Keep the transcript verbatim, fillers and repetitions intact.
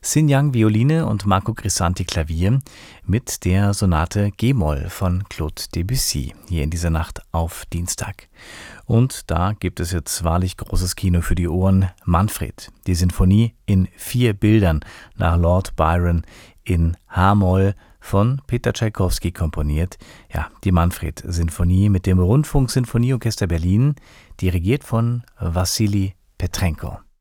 Sin Yang Violine und Marco Grisanti Klavier mit der Sonate G-Moll von Claude Debussy hier in dieser Nacht auf Dienstag. Und da gibt es jetzt wahrlich großes Kino für die Ohren. Manfred, die Sinfonie in vier Bildern nach Lord Byron in H-Moll von Peter Tschaikowski komponiert. Ja, die Manfred-Sinfonie mit dem Rundfunk-Sinfonieorchester Berlin, dirigiert von Wassili Petrenko.